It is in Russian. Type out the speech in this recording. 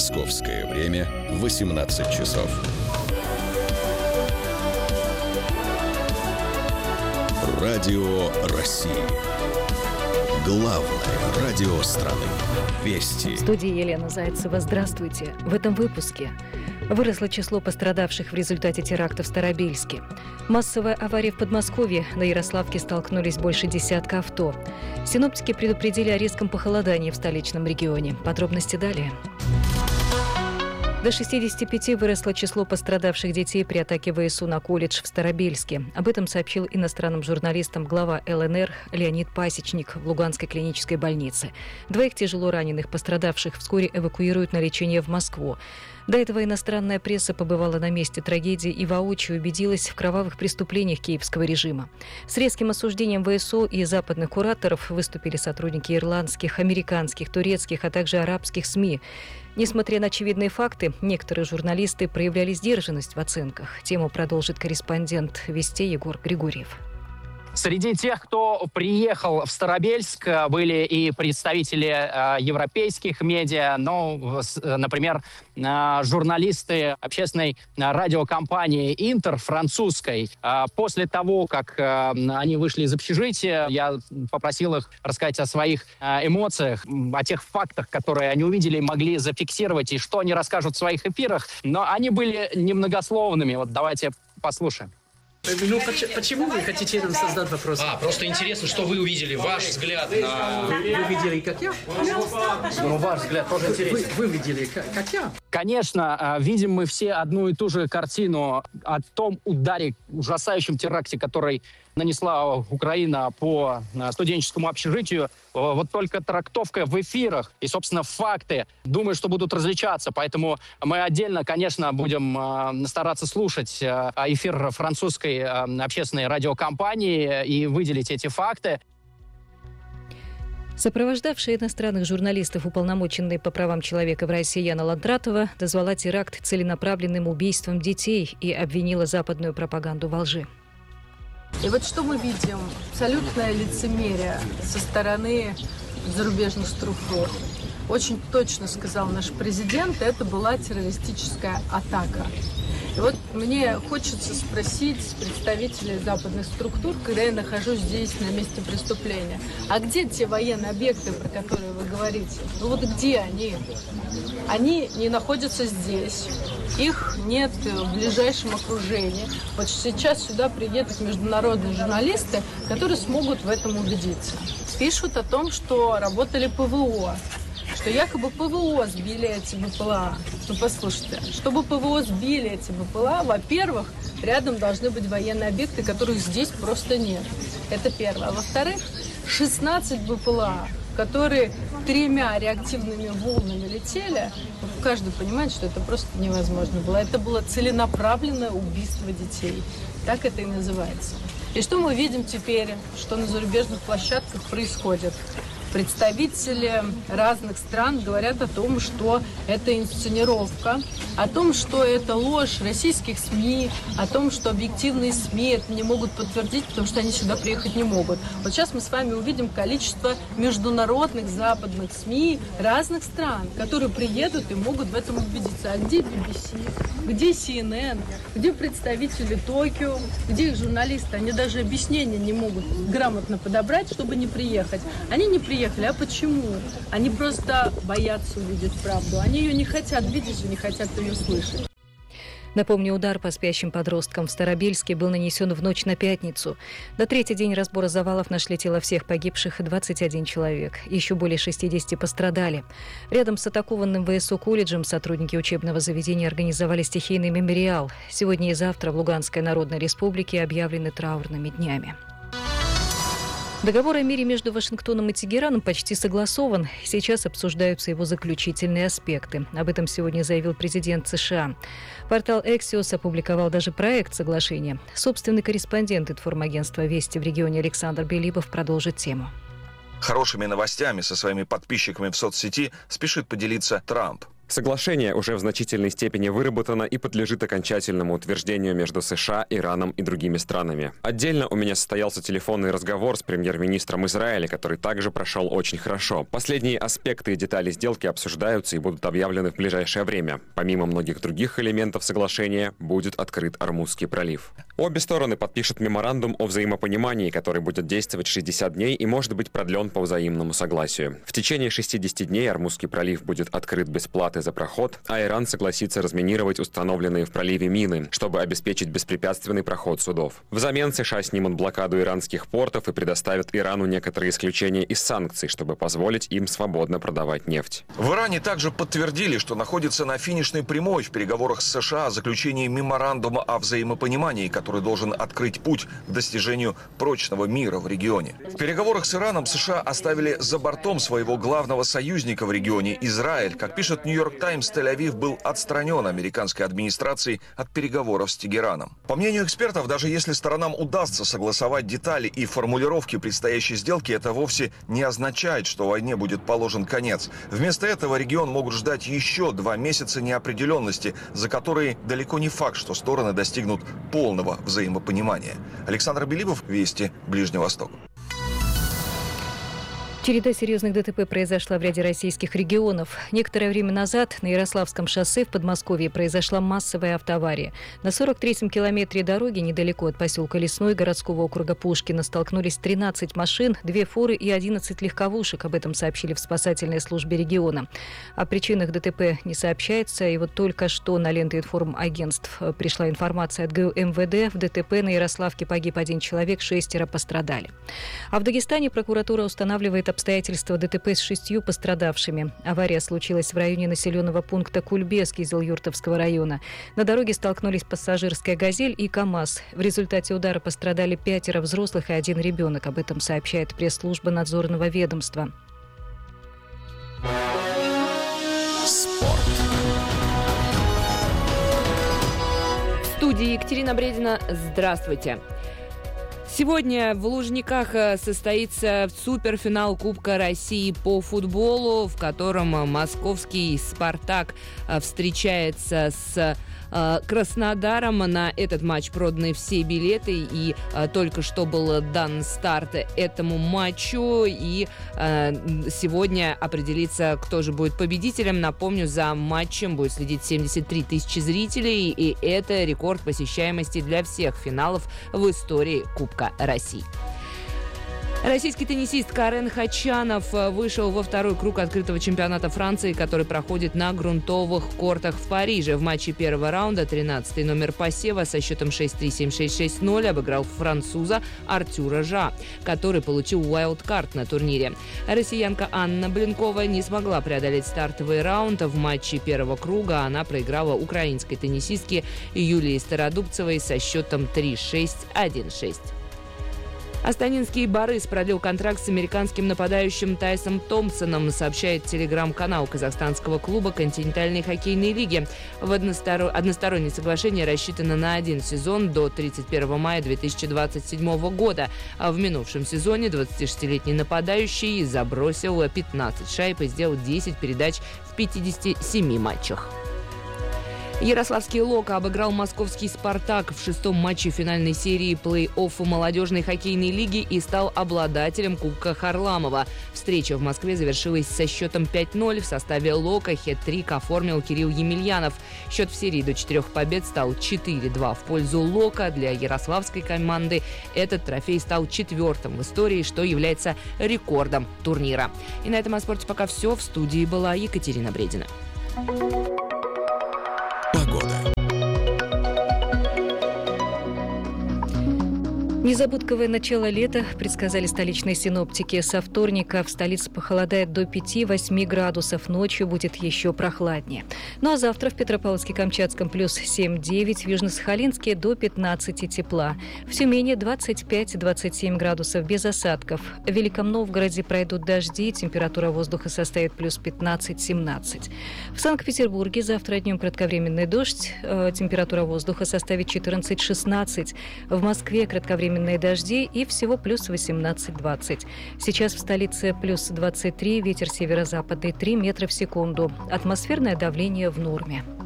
Московское время 18 часов. Радио России. Главное радио страны. Вести. В студии Елена Зайцева. Здравствуйте. В этом выпуске. Выросло число пострадавших в результате теракта в Старобельске. Массовая авария в Подмосковье. На Ярославке столкнулись больше десятка авто. Синоптики предупредили о резком похолодании в столичном регионе. Подробности далее. До 65 выросло число пострадавших детей при атаке ВСУ на колледж в Старобельске. Об этом сообщил иностранным журналистам глава ЛНР Леонид Пасечник в Луганской клинической больнице. 2 тяжело раненых пострадавших вскоре эвакуируют на лечение в Москву. До этого иностранная пресса побывала на месте трагедии и воочию убедилась в кровавых преступлениях киевского режима. С резким осуждением ВСУ и западных кураторов выступили сотрудники ирландских, американских, турецких, а также арабских СМИ. Несмотря на очевидные факты, некоторые журналисты проявляли сдержанность в оценках. Тему продолжит корреспондент «Вестей» Егор Григорьев. Среди тех, кто приехал в Старобельск, были и представители европейских медиа, например, журналисты общественной радиокомпании «Интер» французской. После того, как они вышли из общежития, я попросил их рассказать о своих эмоциях, о тех фактах, которые они увидели, могли зафиксировать, и что они расскажут в своих эфирах. Но они были немногословными. Вот давайте послушаем. Почему вы хотите нам создать вопрос? Просто интересно, что вы увидели, ваш взгляд на... Вы видели, как я? ваш взгляд тоже интересен. Вы видели, как я? Конечно, видим мы все одну и ту же картину о том ударе, ужасающем теракте, который нанесла Украина по студенческому общежитию. Вот только трактовка в эфирах и, собственно, факты, думаю, что будут различаться. Поэтому мы отдельно, конечно, будем стараться слушать эфир французской общественной радиокомпании и выделить эти факты. Сопровождавшая иностранных журналистов уполномоченная по правам человека в России Яна Ландратова назвала теракт целенаправленным убийством детей и обвинила западную пропаганду во лжи. И вот что мы видим? Абсолютное лицемерие со стороны зарубежных структур. Очень точно сказал наш президент, это была террористическая атака. И вот мне хочется спросить представителей западных структур, когда я нахожусь здесь, на месте преступления, а где те военные объекты, про которые вы говорите? Ну вот где они? Они не находятся здесь, их нет в ближайшем окружении. Вот сейчас сюда приедут международные журналисты, которые смогут в этом убедиться. Пишут о том, что работали ПВО, что якобы ПВО сбили эти БПЛА. Ну, послушайте, чтобы ПВО сбили эти БПЛА, во-первых, рядом должны быть военные объекты, которых здесь просто нет. Это первое. А во-вторых, 16 БПЛА, которые 3 реактивными волнами летели, каждый понимает, что это просто невозможно было. Это было целенаправленное убийство детей. Так это и называется. И что мы видим теперь, что на зарубежных площадках происходит? Представители разных стран говорят о том, что это инсценировка, о том, что это ложь российских СМИ, о том, что объективные СМИ это не могут подтвердить, потому что они сюда приехать не могут. Вот сейчас мы с вами увидим количество международных западных СМИ разных стран, которые приедут и могут в этом убедиться. А где BBC, где CNN, где представители Токио, где их журналисты? Они даже объяснения не могут грамотно подобрать, чтобы не приехать. Они не приехали. А почему? Они просто боятся увидеть правду. Они ее не хотят видеть и не хотят ее слышать. Напомню, удар по спящим подросткам в Старобельске был нанесен в ночь на пятницу. На 3-й день разбора завалов нашли тела всех погибших 21 человек. Еще более 60 пострадали. Рядом с атакованным ВСУ колледжем сотрудники учебного заведения организовали стихийный мемориал. Сегодня и завтра в Луганской Народной Республике объявлены траурными днями. Договор о мире между Вашингтоном и Тегераном почти согласован. Сейчас обсуждаются его заключительные аспекты. Об этом сегодня заявил президент США. Портал Axios опубликовал даже проект соглашения. Собственный корреспондент информагентства «Вести» в регионе Александр Белибов продолжит тему. Хорошими новостями со своими подписчиками в соцсети спешит поделиться Трамп. Соглашение уже в значительной степени выработано и подлежит окончательному утверждению между США, Ираном и другими странами. Отдельно у меня состоялся телефонный разговор с премьер-министром Израиля, который также прошел очень хорошо. Последние аспекты и детали сделки обсуждаются и будут объявлены в ближайшее время. Помимо многих других элементов соглашения, будет открыт Ормузский пролив. Обе стороны подпишут меморандум о взаимопонимании, который будет действовать 60 дней и может быть продлен по взаимному согласию. В течение 60 дней Ормузский пролив будет открыт без платы за проход, а Иран согласится разминировать установленные в проливе мины, чтобы обеспечить беспрепятственный проход судов. Взамен США снимут блокаду иранских портов и предоставят Ирану некоторые исключения из санкций, чтобы позволить им свободно продавать нефть. В Иране также подтвердили, что находится на финишной прямой в переговорах с США о заключении меморандума о взаимопонимании, который должен открыть путь к достижению прочного мира в регионе. В переговорах с Ираном США оставили за бортом своего главного союзника в регионе – Израиль. Как пишет «Нью-Йорк Таймс», Тель-Авив был отстранен американской администрацией от переговоров с Тегераном. По мнению экспертов, даже если сторонам удастся согласовать детали и формулировки предстоящей сделки, это вовсе не означает, что войне будет положен конец. Вместо этого регион могут ждать еще 2 месяца неопределенности, за которые далеко не факт, что стороны достигнут полного взаимопонимания. Александр Белибов, Вести, Ближний Восток. Череда серьезных ДТП произошла в ряде российских регионов. Некоторое время назад на Ярославском шоссе в Подмосковье произошла массовая автоавария. На 43-м километре дороги, недалеко от поселка Лесной городского округа Пушкина, столкнулись 13 машин, 2 фуры и 11 легковушек. Об этом сообщили в спасательной службе региона. О причинах ДТП не сообщается. И вот только что на ленты информагентств пришла информация от ГУ МВД. В ДТП на Ярославке погиб 1 человек, 6 пострадали. А в Дагестане прокуратура устанавливает обстоятельства ДТП с 6 пострадавшими. Авария случилась в районе населенного пункта Кульбес Кизил-Юртовского района. На дороге столкнулись пассажирская «Газель» и КАМАЗ. В результате удара пострадали 5 взрослых и 1 ребенок. Об этом сообщает пресс-служба надзорного ведомства. Спорт. В студии Екатерина Бредина. Здравствуйте. Сегодня в Лужниках состоится суперфинал Кубка России по футболу, в котором московский «Спартак» встречается с Краснодаром. На этот матч проданы все билеты, и только что был дан старт этому матчу, и сегодня определится, кто же будет победителем. Напомню, за матчем будет следить 73 тысячи зрителей, и это рекорд посещаемости для всех финалов в истории Кубка России. Российский теннисист Карен Хачанов вышел во 2-й круг открытого чемпионата Франции, который проходит на грунтовых кортах в Париже. В матче первого раунда 13-й номер посева со счетом 6-3, 7-6, 6-0 обыграл француза Артюра Жа, который получил уайлдкарт на турнире. Россиянка Анна Блинкова не смогла преодолеть стартовый раунд. В матче первого круга она проиграла украинской теннисистке Юлии Стародубцевой со счетом 3-6, 1-6. Астанинский «Борис» продлил контракт с американским нападающим Тайсом Томпсоном, сообщает телеграм-канал казахстанского клуба континентальной хоккейной лиги. Одностороннее соглашение рассчитано на 1 сезон до 31 мая 2027 года. А в минувшем сезоне 26-летний нападающий забросил 15 шайб и сделал 10 передач в 57 матчах. Ярославский «Лока» обыграл московский «Спартак» в 6-м матче финальной серии плей-офф молодежной хоккейной лиги и стал обладателем Кубка Харламова. Встреча в Москве завершилась со счетом 5-0. В составе «Лока» хет-трик оформил Кирилл Емельянов. Счет в серии до 4 побед стал 4-2 в пользу «Лока». Для ярославской команды этот трофей стал 4-м в истории, что является рекордом турнира. И на этом о спорте пока все. В студии была Екатерина Бредина. Незабудковое начало лета предсказали столичные синоптики. Со вторника в столице похолодает до 5-8 градусов. Ночью будет еще прохладнее. Ну а завтра в Петропавловске-Камчатском плюс 7-9, в Южно-Сахалинске до 15 тепла. В Тюмени 25-27 градусов без осадков. В Великом Новгороде пройдут дожди, температура воздуха составит плюс 15-17. В Санкт-Петербурге завтра днем кратковременный дождь, температура воздуха составит 14-16. В Москве кратковременный кратковременные дожди и всего плюс 18-20. Сейчас в столице плюс 23, ветер северо-западный 3 метра в секунду. Атмосферное давление в норме.